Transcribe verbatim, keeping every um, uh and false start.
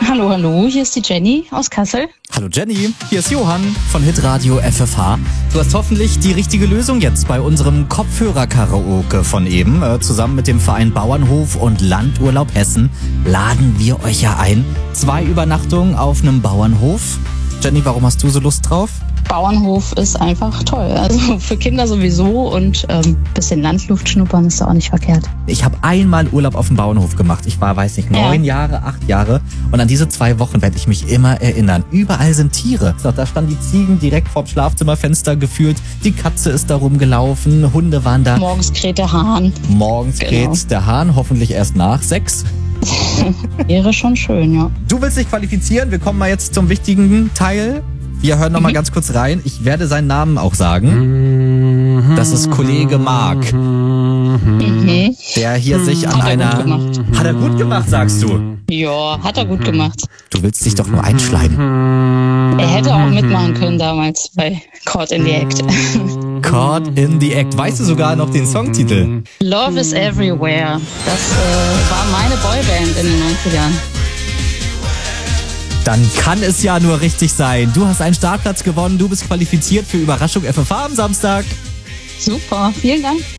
Hallo, hallo, hier ist die Jenny aus Kassel. Hallo Jenny, hier ist Johann von Hitradio F F H. Du hast hoffentlich die richtige Lösung jetzt bei unserem Kopfhörer-Karaoke von eben. Äh, zusammen mit dem Verein Bauernhof und Landurlaub Hessen laden wir euch ja ein. Zwei Übernachtungen auf einem Bauernhof. Jenny, warum hast du so Lust drauf? Bauernhof ist einfach toll. Also für Kinder sowieso und ähm, bisschen Landluft schnuppern ist auch nicht verkehrt. Ich habe einmal Urlaub auf dem Bauernhof gemacht. Ich war, weiß nicht, neun ja. Jahre, acht Jahre. Und an diese zwei Wochen werde ich mich immer erinnern. Überall sind Tiere. Da standen die Ziegen direkt vorm Schlafzimmerfenster gefühlt. Die Katze ist da rumgelaufen. Hunde waren da. Morgens kräht der Hahn. Morgens genau. kräht der Hahn. Hoffentlich erst nach sechs. Wäre schon schön, ja. Du willst dich qualifizieren. Wir kommen mal jetzt zum wichtigen Teil. Wir hören noch mal mhm. ganz kurz rein. Ich werde seinen Namen auch sagen. Das ist Kollege Marc. Mhm. Der hier sich an hat er einer... Gut gemacht. Hat er gut gemacht, sagst du? Ja, hat er gut gemacht. Du willst dich doch nur einschleimen. Er hätte auch mitmachen können damals bei Caught in the Act. Caught in the Act. Weißt du sogar noch den Songtitel? Love is Everywhere. Das äh, war meine Boyband in den neunzigern. Dann kann es ja nur richtig sein. Du hast einen Startplatz gewonnen, du bist qualifiziert für Überraschung F F H am Samstag. Super, vielen Dank.